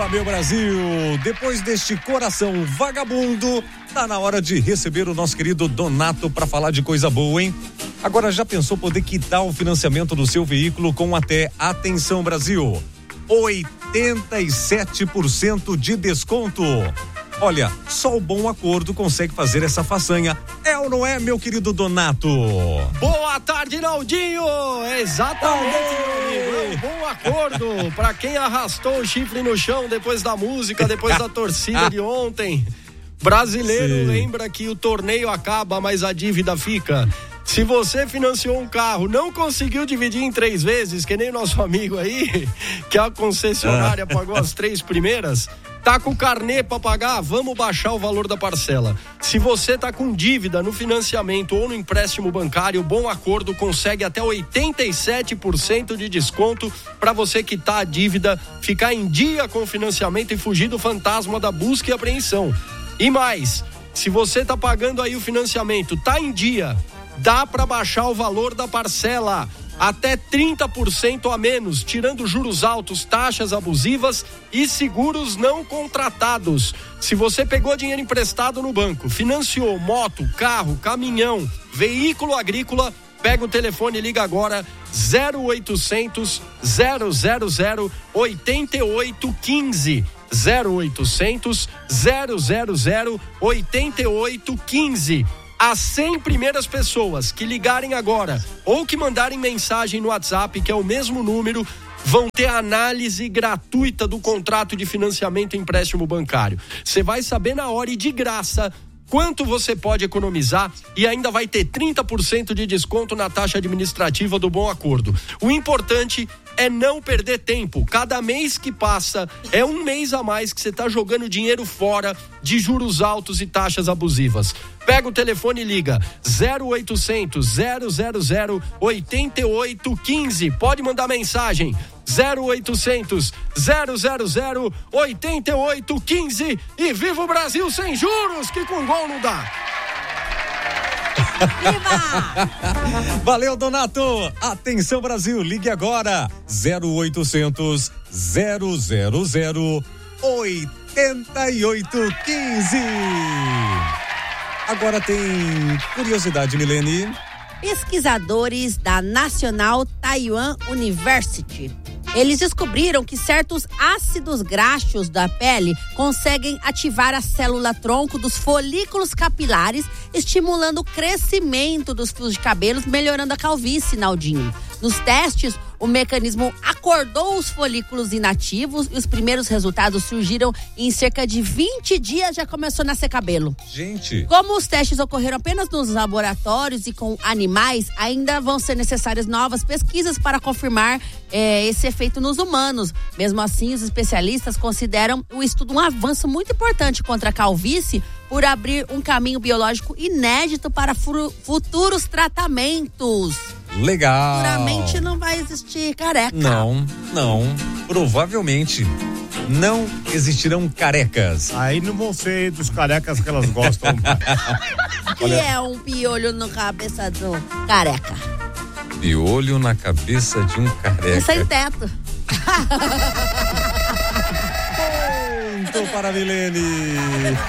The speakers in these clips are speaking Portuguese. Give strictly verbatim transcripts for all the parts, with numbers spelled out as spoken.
Fala, meu Brasil! Depois deste coração vagabundo, tá na hora de receber o nosso querido Donato para falar de coisa boa, hein? Agora, já pensou poder quitar o financiamento do seu veículo com até, atenção Brasil, oitenta e sete por cento de desconto? Olha, só o Bom Acordo consegue fazer essa façanha. É ou não é, meu querido Donato? Boa tarde, Naldinho! Exatamente, meu amigo. É um bom acordo para quem arrastou o chifre no chão depois da música, depois da torcida de ontem. Brasileiro Sim. lembra que o torneio acaba, mas a dívida fica. Se você financiou um carro, não conseguiu dividir em três vezes, que nem nosso amigo aí, que a concessionária pagou as três primeiras, tá com o carnê pra pagar, vamos baixar o valor da parcela. Se você tá com dívida no financiamento ou no empréstimo bancário, o Bom Acordo consegue até oitenta e sete por cento de desconto para você quitar a dívida, ficar em dia com o financiamento e fugir do fantasma da busca e apreensão. E mais, se você tá pagando aí o financiamento, tá em dia, dá para baixar o valor da parcela até trinta por cento a menos, tirando juros altos, taxas abusivas e seguros não contratados. Se você pegou dinheiro emprestado no banco, financiou moto, carro, caminhão, veículo agrícola, pega o telefone e liga agora zero oitocentos, zero zero zero, oito oito um cinco. zero oitocentos, zero zero zero, oito oito um cinco. As cem primeiras pessoas que ligarem agora ou que mandarem mensagem no WhatsApp, que é o mesmo número, vão ter análise gratuita do contrato de financiamento e empréstimo bancário. Você vai saber na hora e de graça quanto você pode economizar e ainda vai ter trinta por cento de desconto na taxa administrativa do Bom Acordo. O importante é não perder tempo. Cada mês que passa é um mês a mais que você está jogando dinheiro fora de juros altos e taxas abusivas. Pega o telefone e liga zero oitocentos, zero zero zero, oito oito um cinco. Pode mandar mensagem zero oitocentos, zero zero zero, oito oito um cinco e viva o Brasil sem juros, que com gol não dá. Viva! Valeu, Donato! Atenção, Brasil, ligue agora zero oitocentos, zero zero zero, oito oito um cinco. Agora tem curiosidade, Milene. Pesquisadores da National Taiwan University, eles descobriram que certos ácidos graxos da pele conseguem ativar a célula-tronco dos folículos capilares, estimulando o crescimento dos fios de cabelos, melhorando a calvície, Naldinho. Nos testes, o mecanismo acordou os folículos inativos e os primeiros resultados surgiram em cerca de vinte dias, já começou a nascer cabelo. Gente! Como os testes ocorreram apenas nos laboratórios e com animais, ainda vão ser necessárias novas pesquisas para confirmar eh, esse efeito nos humanos. Mesmo assim, os especialistas consideram o estudo um avanço muito importante contra a calvície por abrir um caminho biológico inédito para furu- futuros tratamentos. Legal. Futuramente não vai existir careca. Não, não. Provavelmente não existirão carecas. Aí não vão ser dos carecas que elas gostam. O que é um piolho na cabeça do careca? Piolho na cabeça de um careca. Sem teto. Ponto para a Milene.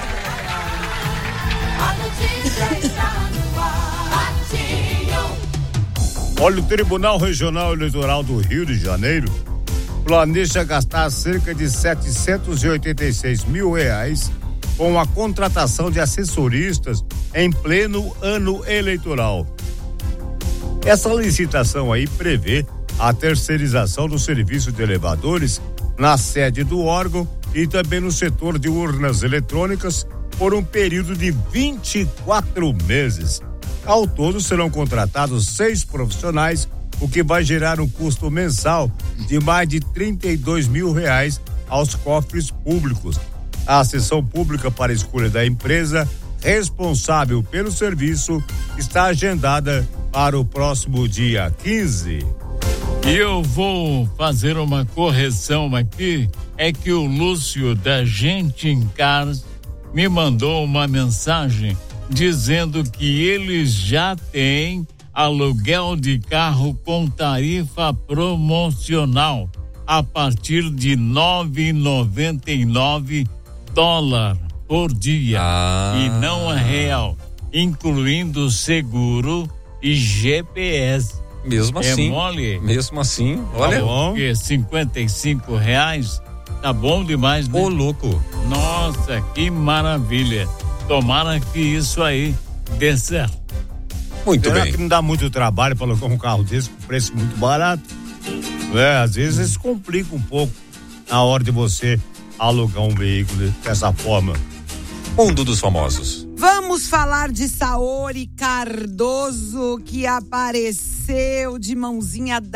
Olha, o Tribunal Regional Eleitoral do Rio de Janeiro planeja gastar cerca de setecentos e oitenta e seis mil reais com a contratação de assessoristas em pleno ano eleitoral. Essa licitação aí prevê a terceirização do serviço de elevadores na sede do órgão e também no setor de urnas eletrônicas por um período de vinte e quatro meses. Ao todo serão contratados seis profissionais, o que vai gerar um custo mensal de mais de trinta e dois mil reais aos cofres públicos. A sessão pública para a escolha da empresa responsável pelo serviço está agendada para o próximo dia quinze. E eu vou fazer uma correção aqui, é que o Lúcio da Gente em Cars me mandou uma mensagem dizendo que eles já têm aluguel de carro com tarifa promocional. a partir de nove reais e noventa e nove dólares por dia. Ah. E não é real, incluindo seguro e G P S. Mesmo assim. É mole? Mesmo assim, olha. Tá bom. Porque cinquenta e cinco reais tá bom demais, né? Ô, louco. Nossa, que maravilha. Tomara que isso aí dê certo. Muito Será bem. que não dá muito trabalho para alugar um carro desse com preço muito barato? É, às vezes isso complica um pouco na hora de você alugar um veículo dessa forma. Mundo dos famosos. Vamos falar de Saori Cardoso, que apareceu de mãozinha dada